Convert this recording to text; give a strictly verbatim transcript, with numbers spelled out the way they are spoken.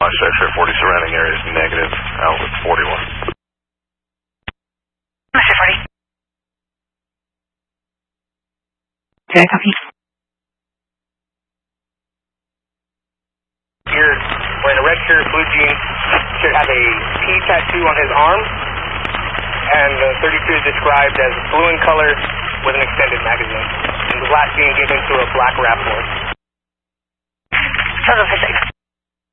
Launch X-ray forty, surrounding area is negative, outlet forty-one. X-ray forty. Okay, copy. Here, wearing a red shirt, blue jeans, should have a P tattoo on his arm, and the thirty-two is described as blue in color with an extended magazine. And was last seen given to a black Raptor. Total physics.